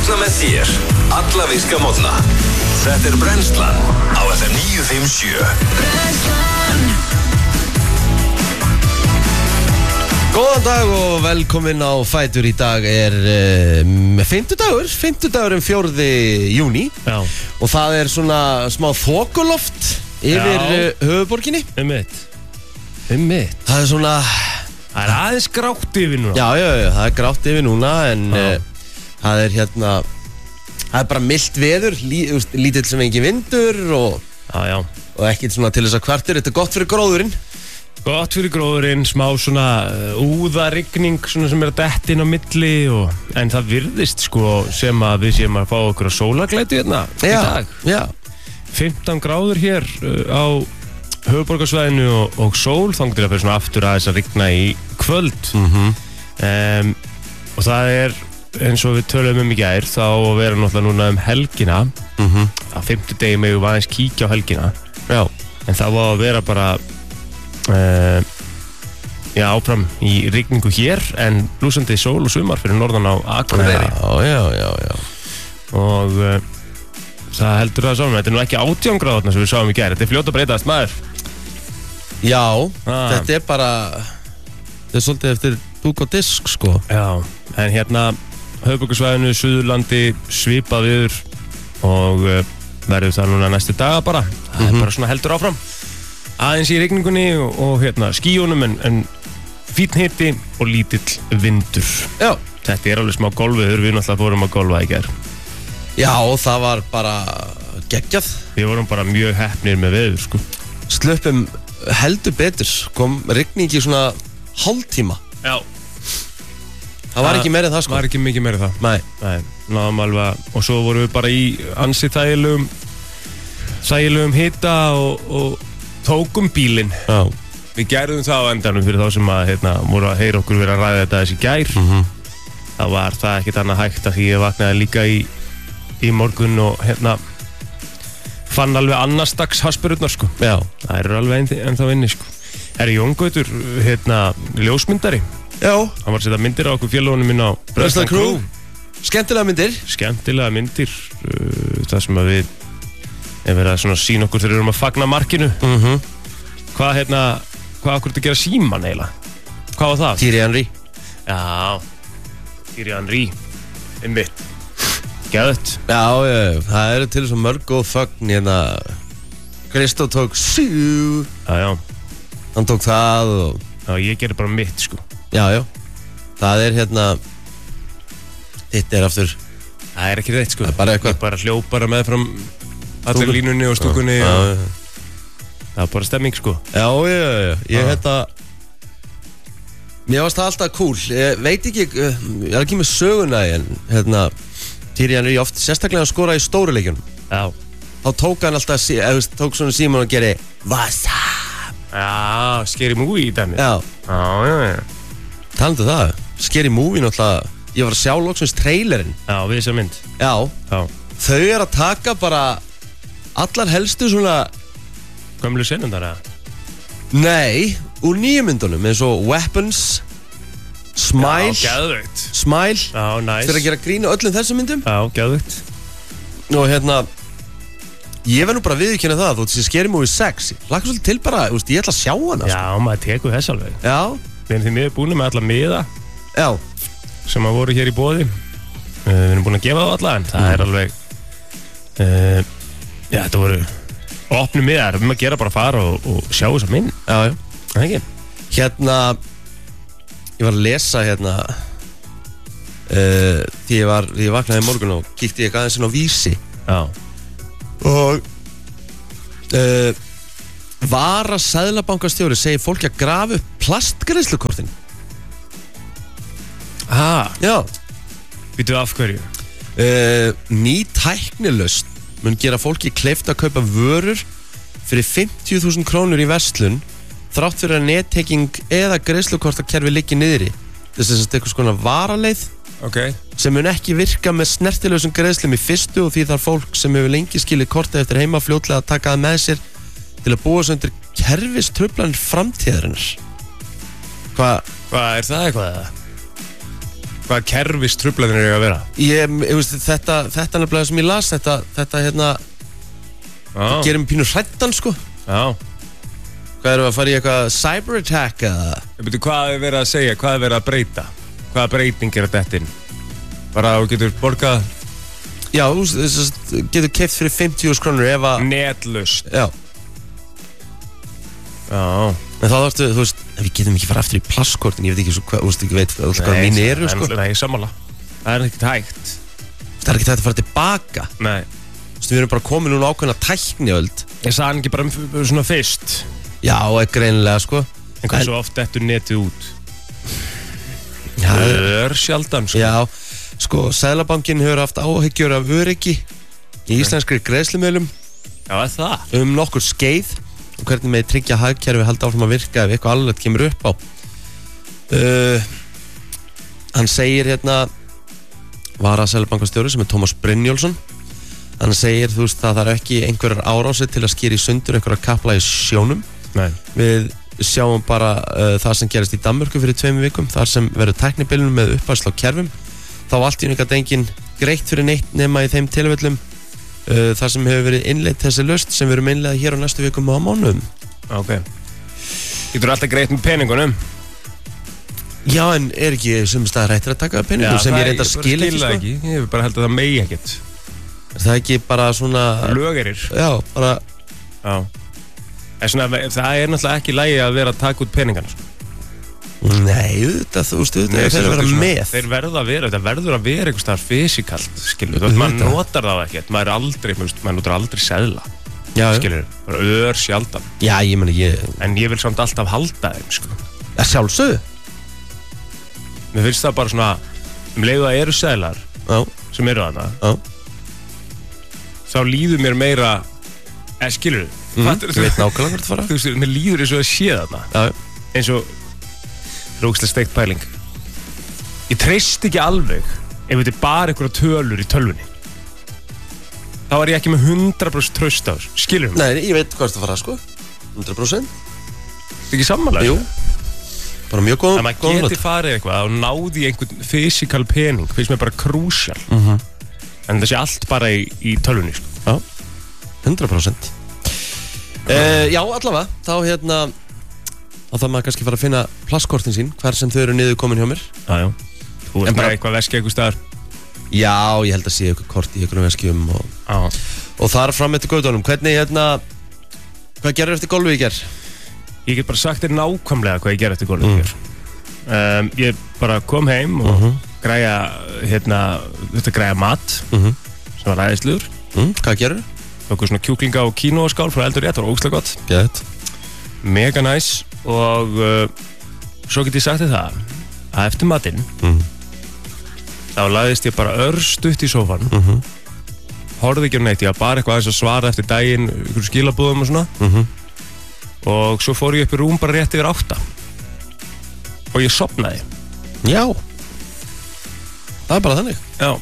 vakna með þér alla virka morgna. Þetta Brennslan á FM 957. Brennslan. Góðan dag og velkomin á Fætur. Í dag fimmtudagur 4. júní. Já. Og það svona smá þokuloft yfir höfuborginni. Einmitt. Það svona Það aðeins grátt yfir núna. Já, það grátt yfir núna. En það það bara milt veður, lítill sem engin vindur og ekkert svona til þess að kvartir. Þetta gott fyrir gróðurinn. Gott fyrir gróðurinn, smá svona úðarigning svona sem að detta inn á milli en það virðist sko sem að við séum að fá okkur á sólarglæti hérna í dag. Já. 15 gráður hér á höfuðborgarsvæðinu og sól þannig til að fyrir svona aftur aðeins að rigna í kvöld. Og það eins og við tölum í gær þá að vera náttúrulega núna helgina. Á 5. degi megum við aðeins kíkja á helgina. Já. En það var að vera bara áfram í rigningu hér en blúsandi sól og sumar fyrir norðan á Akureyri. Já. Og það heldur það saman. Þetta nú ekki 18 gráðurna sem við sáum í gær. Þetta fljótt að breytast, maður. Já, þetta bara þetta svolítið eftir dúk og disk, sko. Já, en hérna höfuðborgarsvæðinu, Suðurlandi svipað viður og verður það núna næstu daga bara. Það bara svona heldur áfram. Aðeins í rigningunni og hérna skýjunum en fínn hiti og lítill vindur. Já. Þetta alveg smá golfviður, við náttúrulega fórum að golfa í gær. Já, það var bara geggjað. Við vorum bara mjög heppnir með veður, sko. Sluppum heldur betur, kom rigning í svona hálftíma. Já. Það var ekki meira en það, sko. Var ekki mikið meira það. Nei. Náðum alveg, og svo vorum við bara í ansi þægilegum hita og tókum bílinn. Já. Við gerðum það á endanum fyrir þá sem að voru að heyra okkur vera að ræða þetta þessi gær. Það var það ekkert annað hægt að því ég vaknaði líka í morgun og fann alveg annarsdags haspururnar, sko. Já. Það eru alveg ennþá inni, sko. Jón Gautur, ljósmyndari. Já. Hann var að setja myndir á okkur félögunum minn á Brennslan Crew. Skemmtilega myndir. Skemmtilega myndir. Það sem að við verið að svona sína okkur þegar við erum að fagna markinu. Hvað okkur að gera síman eiginlega? Hvað var það? Thierry Henry. Já, Thierry Henry. Einmitt. Geðvægt. Já, það eru til svo mörg góð fögn Kristó tók sjú. Já. Hann tók það og Já, ég gerði bara mitt, sko. Já. Það Þitt aftur. Það ekki reitt, sko. Það bara eitthvað. Bara hljópara meðfram allir línunni og stúkunni og það var bara stemming, sko. Já. Ég mér varst það alltaf cool. Ég veit ekki, ég ekki með söguna en Thierry Henry oft sérstaklega að skora í stóru leikjunum. Já. Þá tók hann alltaf, tók svona síman og gerði Vasa. Já, Scary Movie í dæmi. Já. Talandu það, Scary Movie náttúrulega, ég var að sjá loksins trailerinn. Já, við þessa mynd. Já. Já. Þau að taka bara allar helstu svona Gömlu senundar, eða? Nei, úr nýju myndunum eins og Weapons, Smile. Já, geðveikt. Smile. Já, nice. Þeir að gera grín á öllum þessum myndum. Já, geðveikt. Og ég verð nú bara viðurkenna það, þú veist, Scary Movie 6. Laka svolítið til bara, ég ætla að sjá hana. Já, maður tekur þess alveg. Já. Við erum því miður búin með alla miða. Já. Sem að voru hér í boði. Við erum búin að gefa það alla, en það alveg þetta voru opnum miðar, við maður gera bara að fara og sjá þess að minn. Já. Það ekki? Ég var að lesa því ég vaknaði í morgun og kíkti ég aðeins inn á Vísi. Já. Og varaseðlabankastjóri segir fólki að grafa upp plastgreiðslukortin. Já. Býtu af hverju? Ný tæknilausn mun gera fólki kleift að kaupa vörur fyrir 50.000 krónur í verslun þrátt fyrir að nettekking eða greiðslukortakerfi liggi niðri. Þess að eitthvað svona varaleið sem mun ekki virka með snertilausum greiðslum í fyrstu og því þarf fólk sem hefur lengi skilið kortið eftir heima fljótlega að taka það með sér til að búa svo undir kerfistruflanir framtíðarinnar. Hvað er það eitthvað eða? Hvaða kerfis truflanir eru að vera? Ég veist, þetta nefnilega sem ég las, þetta hérna, gerir mig pínu hræddan, sko. Já. Hvað erum við að fara í eitthvað cyber attack, eða? Hvað er verið að segja? Hvað er verið að breyta? Hvaða breyting er að detta inn? Bara þú getur borgað? Já, þú getur keypt fyrir 50.000 krónur ef að... Netlust. Já. Já. En þá þarftu, þú veist, við getum ekki fara aftur í plastkortin, ég veit ekki svo hvað, þú veist, ekki veit hvað mín eru, sko. Nei, sammála. Það er ekkert hægt. Það er ekki hægt að fara tilbaka. Nei. Þú veist, við erum bara komin núna ákveðna tækniöld. Ég sagði hann ekki bara svona fyrst. Já, greinilega, sko. En hvað svo oft dettur netið út? Já, það er sjaldan, sko. Já, sko, Seðlabankinn hefur haft áhyggjur af öryggi í íslenskri greiðslumiðlum. Já, það. Nokkur skeið og hvernig með tryggja hagkerfi halda áfram að virka ef eitthvað alveg kemur upp á. Hann segir hérna, varaseðlabankastjóri sem Tómas Brynjólfsson, hann segir, þú veist, það þarf ekki einhverjar árásir til að skýra í sundur einhverjar kapla í sjónum. Nei. Við sjáum bara það sem gerist í Danmörku fyrir 2 vikum, þar sem verður tæknibilunum með uppfærslu á kerfum. Þá allt í einu gat enginn greitt fyrir neitt nema í þeim tilfellum þar sem hefur verið innleitt þessi lausn sem við erum innleiða hér á næstu vikum og á mánuðum. Ok. Getur alltaf greitt með peningunum? Já, en er ekki sem staðar hættir að taka peningum sem ég reynda að skila ekki, sko? Ekki. Ég hef bara held að það megi ekkert. Er það ekki bara svona... Lögerir? Já, bara... Já. Svona, það er náttúrulega ekki lægi að vera að taka út peningana, sko. Nei, þú veist, þeir verður að vera með. Þeir verður að vera, þetta verður að vera einhvers staðar fysikalt, skilur. Maður notar það ekkert, maður notar aldrei seðla, skilur. Bara sjaldan. Já, ég meni, En ég vil samt alltaf halda þeim, sko. Já, sjálfsögðu. Mér finnst það bara svona, leiðu að eru seðlar, sem eru þarna, þá líður mér meira, skilur. Þú veit nákvæmlega hvert fara. Þú veist, mér líður eins og að sé þarna. Eins og rókslega steikt pæling. Ég treyst ekki alveg ef þetta er bara einhverja tölur í tölvunni. Þá er ég ekki með 100% traust á þessu. Skilur þú? Nei, ég veit hvað það fara, sko. 100%. Þetta er ekki sammála? Jú. Bara mjög góð. En maður geti farið eitthvað og náði einhvern fysikal pening, finnst mér bara krúsjál. En það sé allt bara í tölvunni, sko. Já, 100%. Já, allavega, þá hérna þá þarf maður kannski fara að finna plastkortin sín hver sem þau eru niður komin hjá mér. Já. Þú veist bara eitthvað veski eitthvað staðar. Já, ég held að sé eitthvað kort í einhverjum veskjum og þar fram eftir gödunum. Hvernig hérna, hvað gerur eftir golfið í ger? Ég get bara sagt þér nákvæmlega hvað ég ger eftir golfið í ger. Ég bara kom heim og græja mat sem var ræðisluður. Hvað gerur? Tóku svona kjúklinga og kínoaskál frá Eldur rétt, það var ógeðslega gott. Gett. Mega næs og svo get ég sagt þér það að eftir matinn þá lagðist ég bara örstutt í sófan horfði ekki á neitt, ég var bara eitthvað aðeins að svara eftir daginn, ykkur skilabúðum og svona og svo fór ég upp í rúm bara rétt yfir 8 og ég sofnaði. Já, það er bara þannig. Já.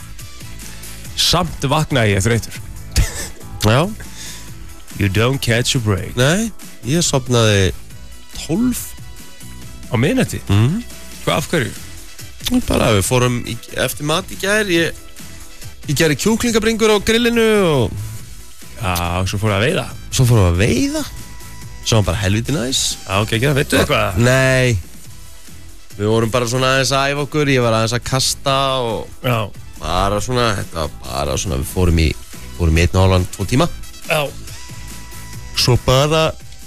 Samt vaknaði ég þreytur. Já. You don't catch a break. Nei, ég sofnaði 12 á miðnætti. Hvað af hverju? Bara við fórum eftir mat í gær, ég gerði kjúklingabringur á grillinu og já, svo fórum við að veiða. Svo fórum við að veiða. Svo var bara helviti næs. Já, ok, ekki það, veitu eitthvað? Nei. Við vorum bara svona aðeins að æfa okkur, ég var aðeins að kasta og já. Bara svona, þetta var bara svona, við fórum í 1,5-2 tíma. Já. Svo bara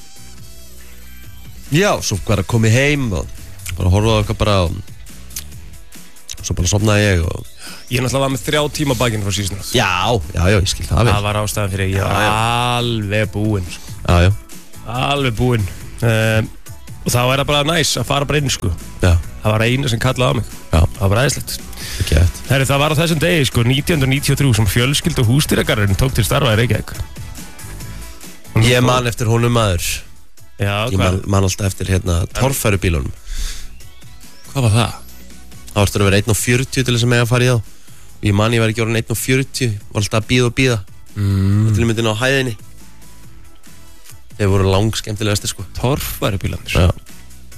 já, svo bara komið heim og bara horfaði okkar bara og svo bara sofnaði ég og ég náttúrulega var með 3 tíma bakinn frá síðan. Já, ég skil það vel. Það var ástæðan fyrir ég var alveg búinn, sko. Já. Alveg búinn. Og þá er það bara næs að fara bara inn, sko. Já. Það var eina sem kallaði á mig. Já. Það var bara æðislegt. Herri, það var á þessum degi, sko, 1993 sem fjölskyldu húsdýragarðurinn tók til starfa í Reykjavík. Ég man eftir honum maður. Já, ég man alltaf eftir hérna torfærubílunum. Hvað var það? Það vartur að vera 1,40 til þess að mega að fara í þá. Og ég man ég var ekki orðin 1,40, var alltaf að bíða. Til að myndina á hæðinni. Þeir voru langskemmtilegastir, sko. Torfærubílandir? Já.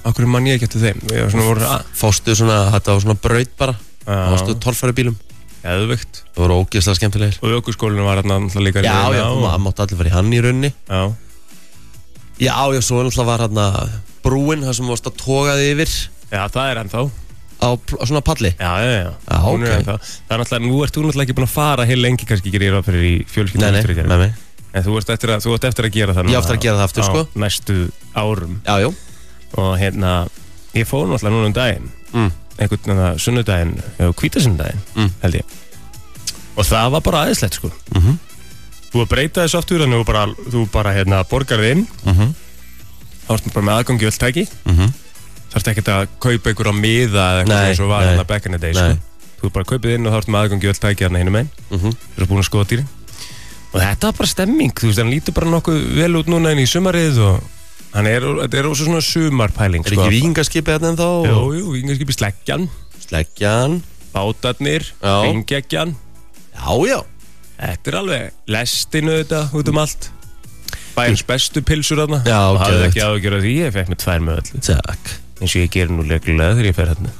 Akkur mann ég ekki eftir þeim. Ég var svona voru Fástu svona, þetta var svona braut bara. Fástu torfæri bílum. Eðvögt. Það voru ógeðslega skemmtilegir. Og ökuskólinu var hérna náttúrulega líka Já, það mátti allir fara í hann í rauninni. Já. Já, svo náttúrulega var hérna brúin, það sem varst að togaði yfir. Já, það er ennþá. Á svona palli. Já. Hún er ennþá. Það er náttúrulega, nú ert þú náttúrulega ekki búin að fara heil lengi kannski gerir ég ráð fyrir í fjölskyldum. Nei. En þú ert eftir að gera það. Ég eftir að gera það aftur, sko. Næstu árum. Já. Og hérna, ég fór náttúrulega núna daginn. Einhvern sunnudaginn, hvítasundaginn, held ég. Og það var bara æðislegt, sko. Þú að breyta þessu aftur, þannig þú bara hérna borgar þig inn. Þá ertu bara með aðgangi öll tæki. Þarftu ekkert að kaupa ykkur á miða eða eitthvað eins og var hérna back in the day, sko. Þú bara kaupið inn og þá ertu með aðgangi öll tæki hérna hinum einn. Þú ertu búin að skoða dýrin. Og þetta var bara stemming, þú veist, hann lítur bara nokkuð vel út núna inn í sumarið og þetta er også svona sumarpæling, sko. Er ekki víkingaskipið hérna ennþá? Jú, víkingaskipið Sleggjan. Bátarnir, Hringekjan. Já. Þetta er alveg lestinu þetta út allt. Bæins bestu pilsur þarna. Já, og hafði ekki ágjör af því, ég fekk með 2 með öllu. Takk. Eins og ég ger nú reglulega þegar ég fer hérna.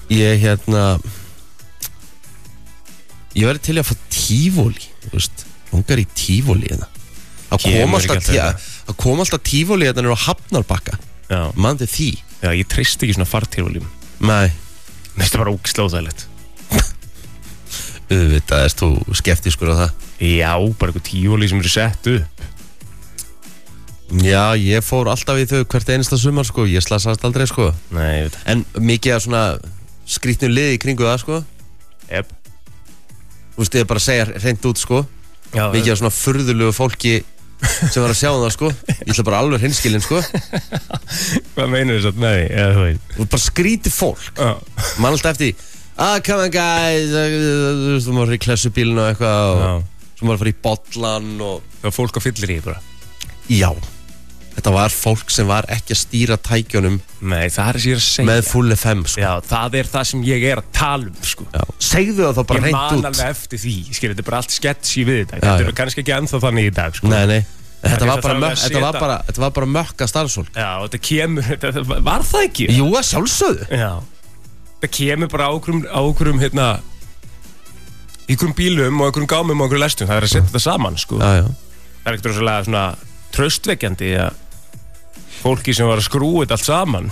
Ég verði til að fá tífóli, þú veist. Ungar í tífóli hérna. Það kom alltaf tífóli hérna nýra á Hafnarbakka. Já. Mandi því. Já, ég treysti ekki svona fartífólím. Nei. Þetta er bara ógeðslega. Auðvitað, erst þú skeptískur á það? Já, bara eitthvað tífóli sem eru sett upp. Já, ég fór alltaf í þau hvert einasta sumar, sko. Ég slasast aldrei, sko. Nei, ég veit það. En mikið af svona skrýtnu liði í kringu það, sko. Jep. Þú veist, ég bara segja hreint út, sko. Já, mikið af svona furðulegu fólki sem var að sjá það, sko. Ég ætla bara alveg hreinskilin, sko. Hvað meinur þess að nei, eða þú veit? Þú bara skrítið fólk. Man alltaf eftir come on guys, þú maður í klessubílinu og eitthvað og svo maður fara í bollan og það var fólk á fyllir í bara. Já, þetta var fólk sem var ekki að stýra tækjunum. Nei, það er sem ég er að segja. Með full FM, sko. Já, það er það sem ég er að tala sko. Já, segðu það þá bara hreint út. Ég man alveg eftir því, skil, þetta er bara allt sketchy við þetta. Þetta er kannski ekki ennþá þannig í dag, sko. Nei. Þetta var bara mökka starfsfólk. Já, þetta kemur, var það ekki? Jú, að sjálfsögðu. Já, þetta kemur bara á okkurum, hérna, í okkurum bílum og okkurum gámum og okkurum lestum. Það er að setja þetta saman, sko. Já. Það er ekkert rosalega svona traustvekjandi að fólki sem var að skrúa þetta allt saman.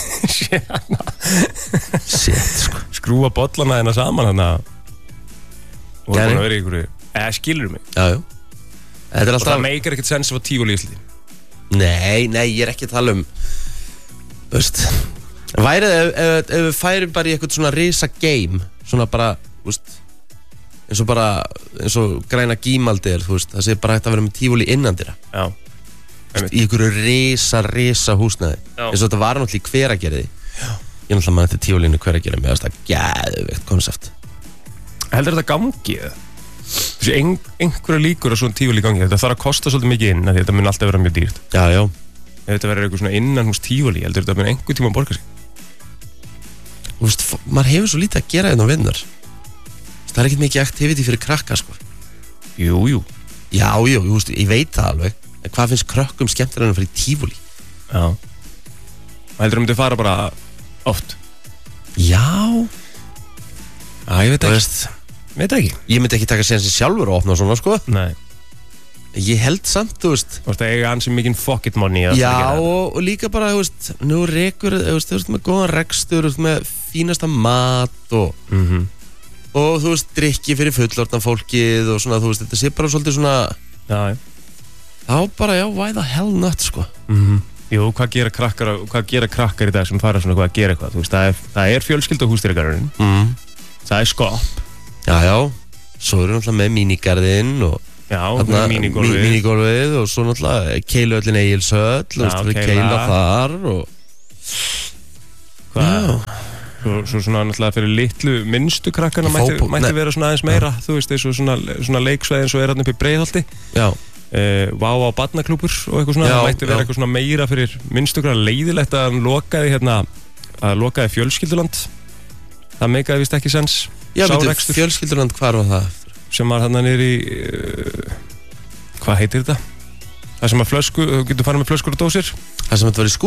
Shit, sko. Skrúa bollana hérna saman, þannig að og það búin að vera í einhverju, skilur mig. Já. Og það meikar ekkert sens af að tífóli í Íslandi. Nei, ég er ekki að tala þú veist, værið ef við færum bara í eitthvað svona risa game, svona bara, þú veist, eins og græna gímaldi þú veist, það sé bara hægt að vera með tífóli innandira. Já. Í einhverju risa húsnæði. Eins og þetta var náttúrulega í Hveragerði. Já. Ég náttúrulega mann þetta tífólinu Hveragerði með þess að geðveikt konsept. Heldur þetta gangið? Þessi einhverja líkur á svona tífóli gangi, þetta þarf að kosta svolítið mikið inn, þetta mun alltaf vera mjög dýrt. Já. Ef þetta verður eitthvað svona innan hús tífóli, heldur þetta mun einhver tíma að borga sig? Þú veist, maður hefur svo lítið að gera hérna á vinnar. Það er ekkert mikið activity fyrir krakka, sko. Jú. Já, þú veist, ég veit það alveg. En hvað finnst krökkum skemmtilega en að fara í tífóli? Já. Og heldur myndi fara bara oft? Já. Ég veit ekki. Veit ekki. Ég myndi ekki taka sér sem sjálfur og opna svona, sko. Nei. Ég held samt, þú veist. Þú veist, eiga ansið mikinn pocket money. Já, og líka bara, þú veist, nú rekur, þú veist, með góðan rekstur, þú veist, með fínasta mat og og þú veist, drikki fyrir fullorðna fólkið og svona, þú veist, þetta sé bara svolítið svona. Já. Þá bara, já, why the hell not, sko. Jú, hvað gera krakkar í dag sem fara svona hvað að gera eitthvað, þú veist, það er fjölskylda húsdýragarðurinn. Það er skopp. Já, svo eru náttúrulega með mínigarðinn og mínigólfið og svo náttúrulega keiluöllin Egilshöll og þú veist, keila þar og Svo svona náttúrulega fyrir litlu minnstu krakkana mætti vera svona aðeins meira, þú veist, eins og svona leiksvæði eins og er hann upp í Breiðholti. Já. Vá á barnaklúbur og eitthvað svona, það mætti vera eitthvað svona meira fyrir minnstu krakkana. Leiðilegt að hann lokaði fjölskylduland. Það meikaði vist ekki sens. Já, betur, fjölskylduland, hvar var það? Sem var hann nýri hvað heitir þetta? Það sem að þú getur farið með flöskur og dósir. Það sem þetta var í